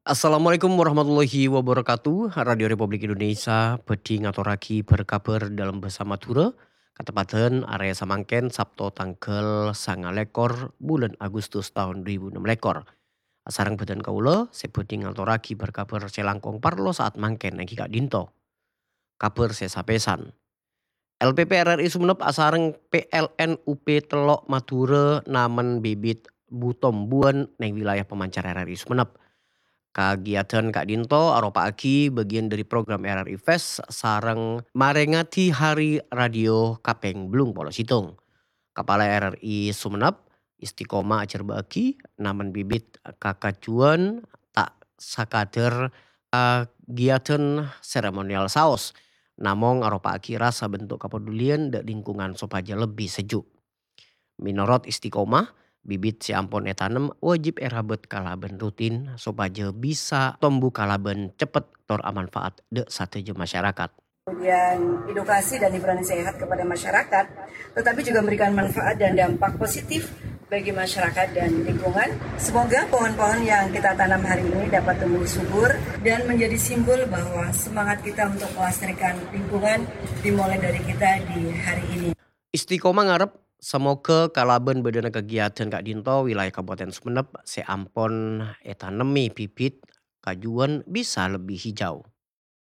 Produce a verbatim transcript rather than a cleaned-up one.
Assalamualaikum warahmatullahi wabarakatuh. Radio Republik Indonesia bedi ngaturaki berkabar dalam bersama Tura. Katepaten area Samangken Sabto tanggal sangalekor bulan Agustus tahun dua ribu enam lekor. Asarang badan kaula sebedi ngaturaki berkabar selangkong parlo saat mangken nang Kak Dinto. Kabar sesapesan. L P P R R I Sumenep asareng P L N U P Telok Madura namen bibit butombuan neng wilayah pemancar R R I Sumenep. Kagiatan Kak Dinto aropa aki bagian dari program R R I Fest sareng marengati Hari Radio Kapeng Blung Polo Situng. Kepala R R I Sumenep Istiqomah ajar baki naman bibit kakajuan tak sakader kagiatan seremonial saos. Namong aropa aki rasa bentuk kepedulian dan lingkungan supaya lebih sejuk. Menurut Istiqomah, bibit si ampon etanem wajib erabet kalaban rutin supaya bisa tumbuh kalaban cepet tor amanfaat de sateje masyarakat. Kemudian edukasi dan hiburan sehat kepada masyarakat, tetapi juga memberikan manfaat dan dampak positif bagi masyarakat dan lingkungan. Semoga pohon-pohon yang kita tanam hari ini dapat tumbuh subur dan menjadi simbol bahwa semangat kita untuk melestarikan lingkungan dimulai dari kita di hari ini. Istiqomah ngarep semoga kalaban bedana kegiatan Kak Dinto wilayah Kabupaten Sumenep seampon etanemi bibit kajuan bisa lebih hijau.